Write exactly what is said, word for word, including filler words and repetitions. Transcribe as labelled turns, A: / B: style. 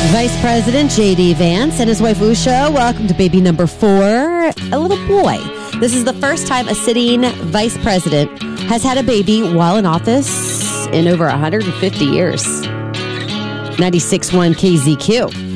A: Vice President J D. Vance and his wife Usha welcome to baby number four, a little boy. This is the first time a sitting vice president has had a baby while in office in over one hundred fifty years. ninety-six point one K Z Q.